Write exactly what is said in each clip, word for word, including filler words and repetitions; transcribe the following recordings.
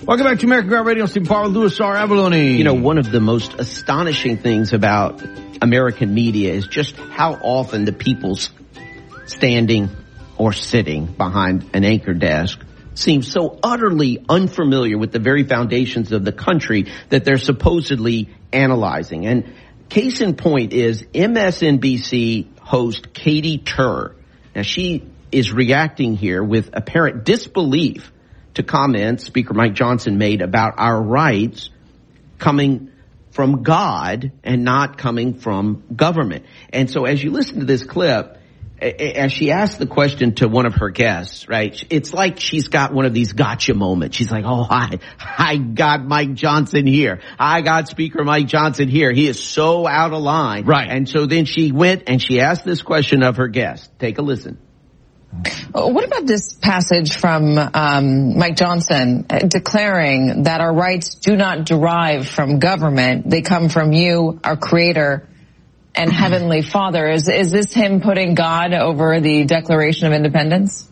Welcome back to American Ground Radio. Steve Parr, Louis R. Abalone. You know, one of the most astonishing things about American media is just how often the people's standing or sitting behind an anchor desk seem so utterly unfamiliar with the very foundations of the country that they're supposedly analyzing. And case in point is M S N B C host Katy Tur. Now, she is reacting here with apparent disbelief to comments Speaker Mike Johnson made about our rights coming from God and not coming from government. And so as you listen to this clip, as she asked the question to one of her guests, right, it's like she's got one of these gotcha moments. She's like, oh, I, I got Mike Johnson here. I got Speaker Mike Johnson here. He is so out of line. Right. And so then she went and she asked this question of her guest. Take a listen. What about this passage from um, Mike Johnson uh, declaring that our rights do not derive from government? They come from you, our Creator and Heavenly Father. Is, is this him putting God over the Declaration of Independence?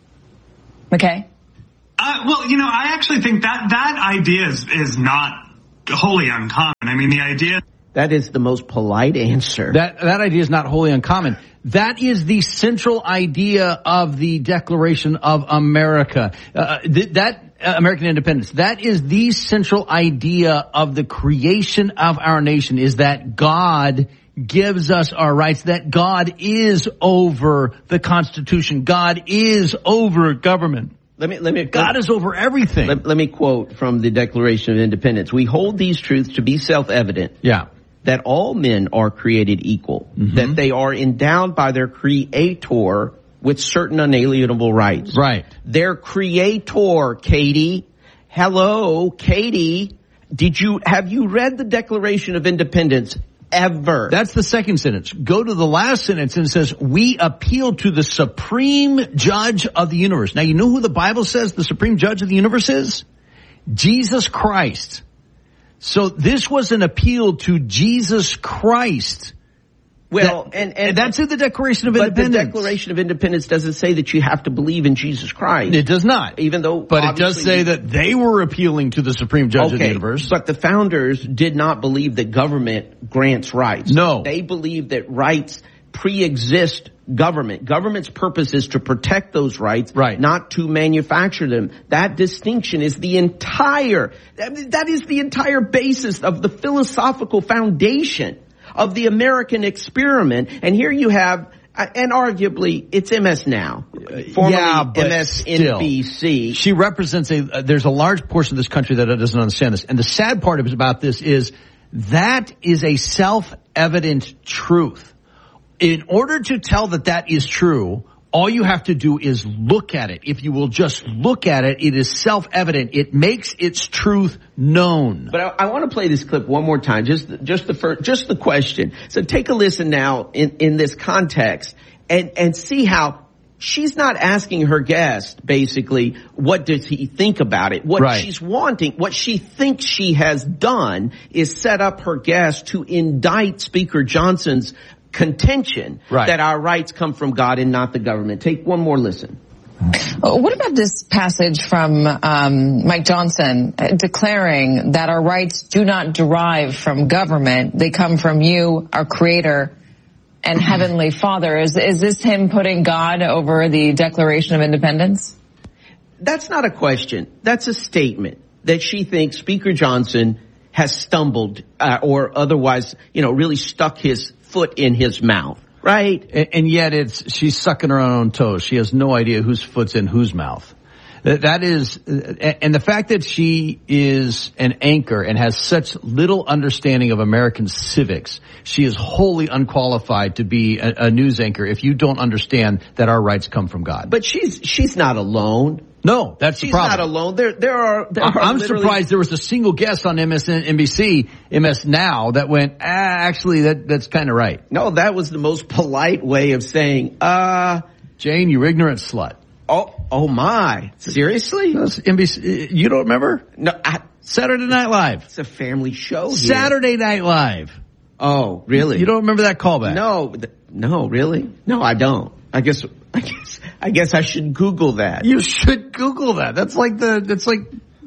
McKay? Uh, well, you know, I actually think that that idea is, is not wholly uncommon. I mean, the idea... That is the most polite answer. That that idea is not wholly uncommon. That is the central idea of the Declaration of America. Uh, th- that uh, American independence. That is the central idea of the creation of our nation, is that God gives us our rights, that God is over the Constitution. God is over government. Let me, let me, God is over everything. Let, let me quote from the Declaration of Independence. We hold these truths to be self-evident. Yeah. That all men are created equal, mm-hmm. that they are endowed by their Creator with certain unalienable rights. Right. Their Creator, Katie. Hello, Katie. Did you, have you read the Declaration of Independence ever? That's the second sentence. Go to the last sentence and it says, we appeal to the Supreme Judge of the universe. Now, you know who the Bible says the Supreme Judge of the universe is? Jesus Christ. So this was an appeal to Jesus Christ. Well, that, and, and that's in the Declaration of but Independence. But the Declaration of Independence doesn't say that you have to believe in Jesus Christ. It does not. Even though, but it does say that they were appealing to the Supreme Judge okay, of the universe. But the founders did not believe that government grants rights. No. They believe that rights pre-exist government. Government's purpose is to protect those rights, right, not to manufacture them. That distinction is the entire, that is the entire basis of the philosophical foundation of the American experiment. And here you have, and arguably, it's M S Now, formerly yeah, but M S N B C. Still, she represents a, uh, there's a large portion of this country that doesn't understand this. And the sad part about this is that is a self-evident truth. In order to tell that that is true, all you have to do is look at it. If you will just look at it, it is self-evident. It makes its truth known. But I, I want to play this clip one more time, just just the first, just the question. So take a listen now in, in this context and, and see how she's not asking her guest, basically, what does he think about it? What right. she's wanting, what she thinks she has done is set up her guest to indict Speaker Johnson's contention right. that our rights come from God and not the government. Take one more listen. What about this passage from um, Mike Johnson uh, declaring that our rights do not derive from government? They come from you, our Creator and Heavenly Father. Is, is this him putting God over the Declaration of Independence? That's not a question. That's a statement that she thinks Speaker Johnson has stumbled uh, or otherwise, you know, really stuck his foot in his mouth, right? And, and yet it's, she's sucking her own toes. She has no idea whose foot's in whose mouth. That, that is, and the fact that she is an anchor and has such little understanding of American civics, she is wholly unqualified to be a, a news anchor if you don't understand that our rights come from God. But she's, she's not alone. No, that's She's the problem. She's not alone. There, there are. There are I'm literally... surprised there was a single guest on M S N B C, M S Now, that went, ah, actually, that that's kind of right. No, that was the most polite way of saying, uh, Jane, you ignorant slut. Oh, oh my! Seriously? That's N B C. You don't remember? No. I, Saturday Night Live. It's a family show. Here. Saturday Night Live. Oh, really? You don't remember that callback? No, no, really? No, I don't. I guess. I guess. I guess I should Google that. You should Google that. That's like the, that's like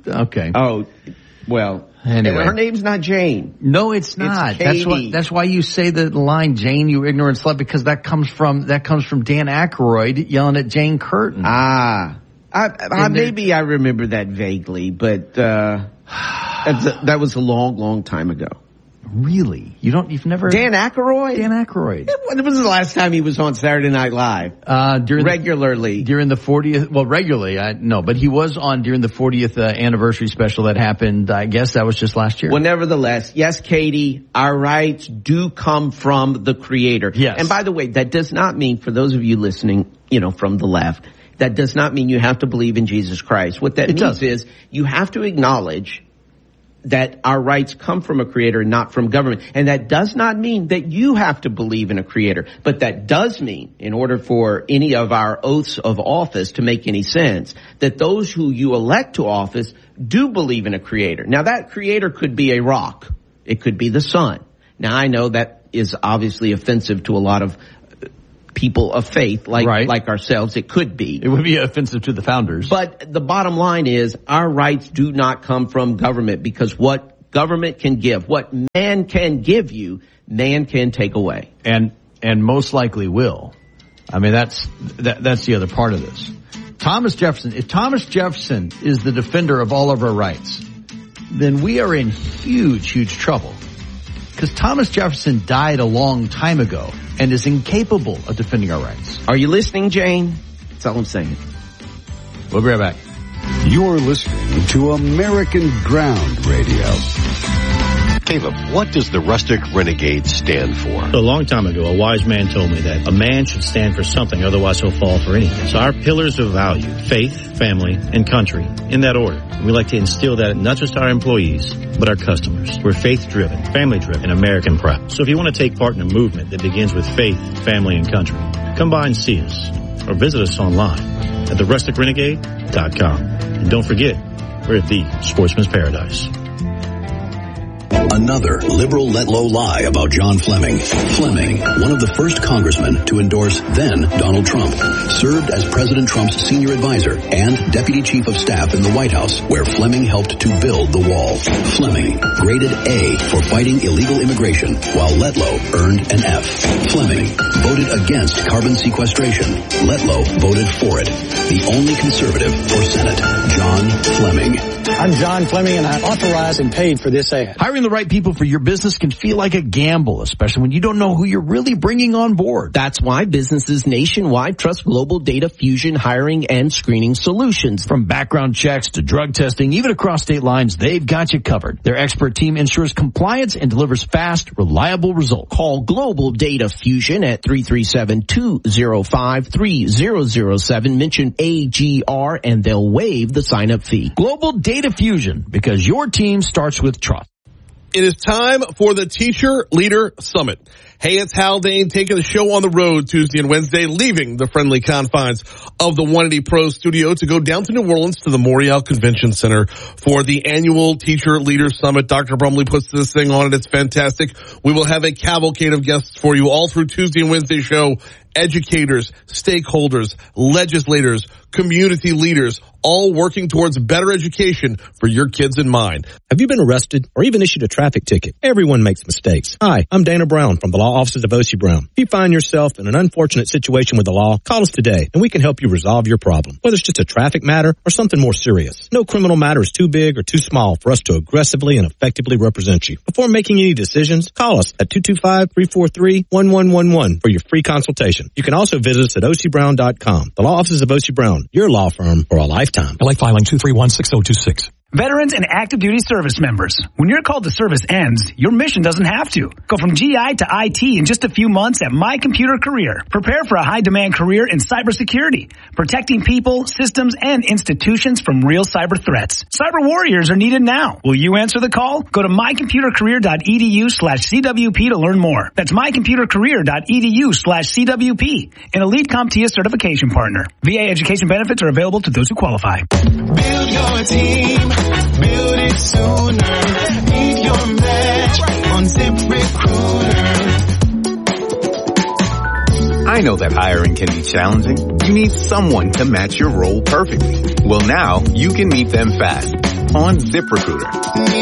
Okay. Oh, well. Anyway. Her name's not Jane. No, it's not. It's that's Katie. why. That's why you say the line "Jane, you ignorant slut," because that comes from that comes from Dan Aykroyd yelling at Jane Curtin. Ah, I, I, maybe I remember that vaguely, but uh, that's a, that was a long, long time ago. Really? You don't? You've never? Dan Aykroyd? Dan Aykroyd. When was the last time he was on Saturday Night Live? Uh, during regularly. The, during the fortieth, well, regularly, I, no, but he was on during the fortieth uh, anniversary special that happened, I guess that was just last year. Well, nevertheless, yes, Katie, our rights do come from the Creator. Yes. And by the way, that does not mean, for those of you listening, you know, from the left, that does not mean you have to believe in Jesus Christ. What that it means does. is you have to acknowledge that our rights come from a Creator, not from government. And that does not mean that you have to believe in a Creator. But that does mean, in order for any of our oaths of office to make any sense, that those who you elect to office do believe in a Creator. Now, that Creator could be a rock. It could be the sun. Now, I know that is obviously offensive to a lot of people of faith like right. like ourselves. It could be. It would be offensive to the founders. But the bottom line is our rights do not come from government, because what government can give, what man can give you, man can take away. And and most likely will. I mean, that's that, that's the other part of this. Thomas Jefferson, if Thomas Jefferson is the defender of all of our rights, then we are in huge, huge trouble. Because Thomas Jefferson died a long time ago and is incapable of defending our rights. Are you listening, Jane? That's all I'm saying. We'll be right back. You're listening to American Ground Radio. Caleb, what does the Rustic Renegade stand for? A long time ago, a wise man told me that a man should stand for something, otherwise he'll fall for anything. So our pillars of value, faith, family, and country, in that order. And we like to instill that in not just our employees, but our customers. We're faith-driven, family-driven, and American proud. So if you want to take part in a movement that begins with faith, family, and country, come by and see us, or visit us online at the rustic renegade dot com. And don't forget, we're at the Sportsman's Paradise. Another liberal let-low lie about John Fleming. Fleming, one of the first congressmen to endorse then Donald Trump, served as President Trump's senior advisor and deputy chief of staff in the White House, where Fleming helped to build the wall. Fleming, graded A for fighting illegal immigration, while Letlow earned an F. Fleming voted against carbon sequestration. Letlow voted for it. The only conservative for Senate, John Fleming. I'm John Fleming, and I authorized and paid for this ad. Hiring the right people for your business can feel like a gamble, especially when you don't know who you're really bringing on board. That's why businesses nationwide trust Global Data Fusion hiring and screening solutions. From background checks to drug testing, even across state lines, they've got you covered. Their expert team ensures compliance and delivers fast, reliable results. Call Global Data Fusion at three three seven, two zero five, three zero zero seven. Mention A G R and they'll waive the sign-up fee. Global Data Fusion, because your team starts with trust. It is time for the Teacher Leader Summit. Hey, it's Haldane taking the show on the road Tuesday and Wednesday, leaving the friendly confines of the one eighty Pro studio to go down to New Orleans to the Morial Convention Center for the annual Teacher Leader Summit. Doctor Brumley puts this thing on and it's fantastic. We will have a cavalcade of guests for you all through Tuesday and Wednesday show. Educators, stakeholders, legislators, community leaders, all working towards better education for your kids in mind. Have you been arrested or even issued a traffic ticket? Everyone makes mistakes. Hi, I'm Dana Brown from the law offices of O C Brown. If you find yourself in an unfortunate situation with the law, call us today and we can help you resolve your problem, whether it's just a traffic matter or something more serious. No criminal matter is too big or too small for us to aggressively and effectively represent you. Before making any decisions, call us at two two five, three four three, one one one one for your free consultation. You can also visit us at O C Brown dot com. The law offices of O C Brown, your law firm for a lifetime. L A filing two three one, six zero two six. Veterans and active duty service members. When your call to service ends, your mission doesn't have to. Go from G I to I T in just a few months at My Computer Career. Prepare for a high-demand career in cybersecurity, protecting people, systems, and institutions from real cyber threats. Cyber warriors are needed now. Will you answer the call? Go to mycomputercareer.edu slash CWP to learn more. That's mycomputercareer.edu slash CWP, an elite CompTIA certification partner. V A education benefits are available to those who qualify. Build your team. Build it sooner. Meet your match on ZipRecruiter. I know that hiring can be challenging. You need someone to match your role perfectly. Well, now you can meet them fast. on ZipRecruiter.